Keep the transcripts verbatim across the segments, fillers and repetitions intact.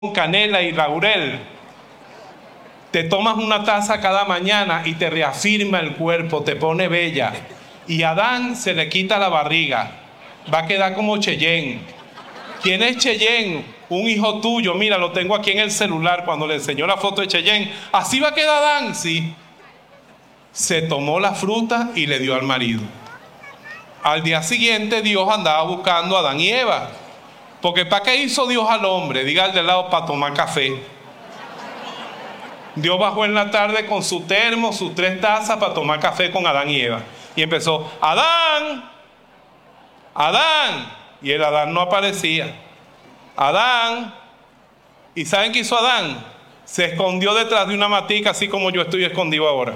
canela y laurel. Te tomas una taza cada mañana y te reafirma el cuerpo, te pone bella. Y a Adán se le quita la barriga. Va a quedar como Cheyenne. ¿Quién es Cheyenne? Un hijo tuyo. Mira, lo tengo aquí en el celular cuando le enseñó la foto de Cheyenne. Así va a quedar Adán, sí. Se tomó la fruta y le dio al marido. Al día siguiente Dios andaba buscando a Adán y Eva. Porque ¿para qué hizo Dios al hombre? Diga al de lado, para tomar café. Dios bajó en la tarde con su termo, sus tres tazas para tomar café con Adán y Eva. Y empezó, Adán, Adán. Y el Adán no aparecía. Adán. ¿Y saben qué hizo Adán? Se escondió detrás de una matica, así como yo estoy escondido ahora.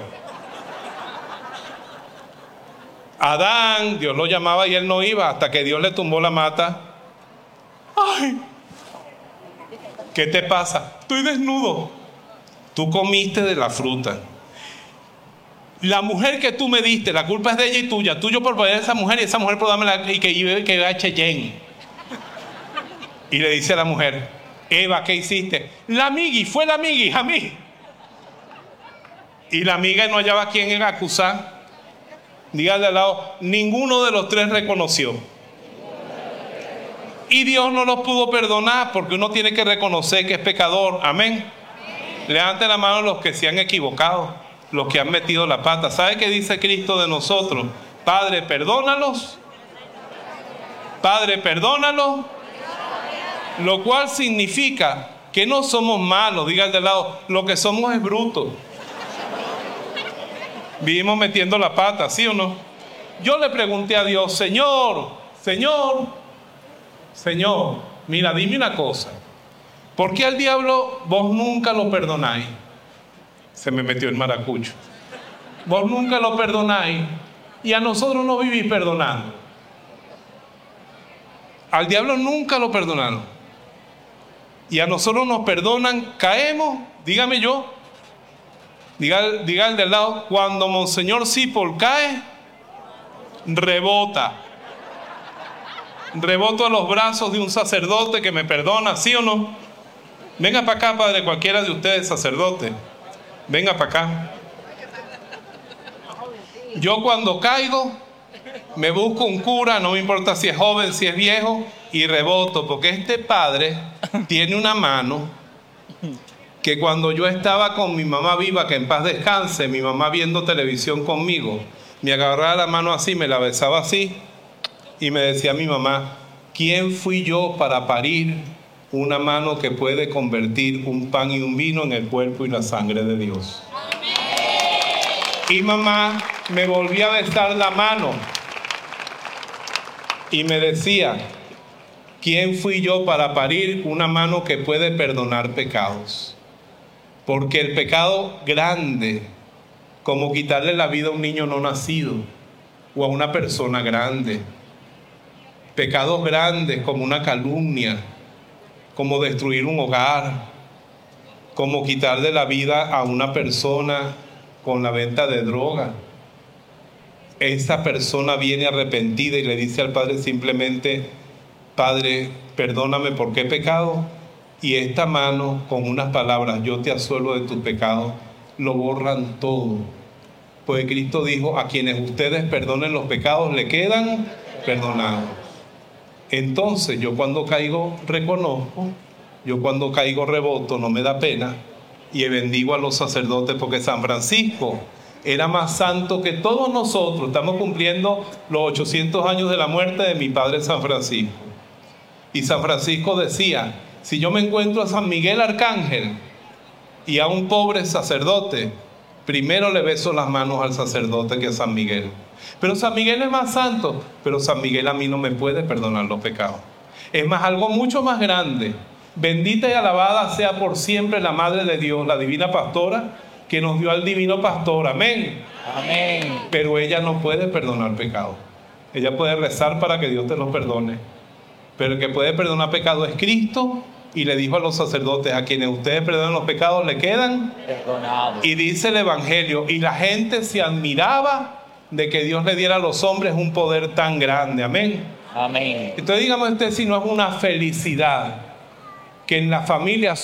Adán, Dios lo llamaba y él no iba, hasta que Dios le tumbó la mata. ¡Ay! ¿Qué te pasa? Estoy desnudo. Tú comiste de la fruta. La mujer que tú me diste, la culpa es de ella y tuya. Tuyo por poner a esa mujer y esa mujer por darme la y que iba que iba a Cheyenne. Y le dice a la mujer, Eva, ¿qué hiciste? La amigui, fue la amigui, a mí. Y la amiga no hallaba a quién acusar. Dígale al lado, ninguno de los tres reconoció. Y Dios no los pudo perdonar porque uno tiene que reconocer que es pecador. Amén. Levanten la mano los que se han equivocado, los que han metido la pata. ¿Sabe qué dice Cristo de nosotros? Padre, perdónalos. Padre, perdónalos. Lo cual significa que no somos malos. Diga al de lado, lo que somos es bruto. Vivimos metiendo la pata, ¿sí o no? Yo le pregunté a Dios, Señor, Señor, Señor, mira, dime una cosa. ¿Por qué al diablo vos nunca lo perdonáis? Se me metió el maracucho. Vos nunca lo perdonáis y a nosotros no vivís perdonando. Al diablo nunca lo perdonaron. Y a nosotros nos perdonan, caemos, dígame yo. Diga, diga el del lado, cuando Monseñor Cipoll cae, rebota. Reboto a los brazos de un sacerdote que me perdona, ¿sí o no? Venga para acá, padre, cualquiera de ustedes, sacerdote. Venga para acá. Yo cuando caigo, me busco un cura, no me importa si es joven, si es viejo, y reboto, porque este padre tiene una mano que cuando yo estaba con mi mamá viva, que en paz descanse, mi mamá viendo televisión conmigo, me agarraba la mano así, me la besaba así, y me decía mi mamá, ¿quién fui yo para parir una mano que puede convertir un pan y un vino en el cuerpo y la sangre de Dios? Y mamá me volvía a besar la mano y me decía, ¿quién fui yo para parir una mano que puede perdonar pecados? Porque el pecado grande, como quitarle la vida a un niño no nacido o a una persona grande, pecados grandes como una calumnia, como destruir un hogar, como quitarle la vida a una persona con la venta de droga. Esa persona viene arrepentida y le dice al Padre simplemente, Padre, perdóname por qué pecado. Y esta mano, con unas palabras, yo te absuelvo de tus pecados, lo borran todo. Pues Cristo dijo, a quienes ustedes perdonen los pecados, le quedan perdonados. Entonces, yo cuando caigo, reconozco, yo cuando caigo, reboto, no me da pena, y bendigo a los sacerdotes, porque San Francisco era más santo que todos nosotros. Estamos cumpliendo los ochocientos años de la muerte de mi padre San Francisco. Y San Francisco decía, si yo me encuentro a San Miguel Arcángel y a un pobre sacerdote, primero le beso las manos al sacerdote que a San Miguel. Pero San Miguel es más santo, pero San Miguel a mí no me puede perdonar los pecados. Es más, algo mucho más grande. Bendita y alabada sea por siempre la Madre de Dios, la Divina Pastora, que nos dio al Divino Pastor. Amén. Amén. Pero ella no puede perdonar pecados. Ella puede rezar para que Dios te los perdone. Pero el que puede perdonar pecado es Cristo. Y le dijo a los sacerdotes, a quienes ustedes perdonan los pecados, le quedan perdonados. Y dice el Evangelio, y la gente se admiraba de que Dios le diera a los hombres un poder tan grande. Amén. Amén. Entonces dígame usted si no es una felicidad que en la familia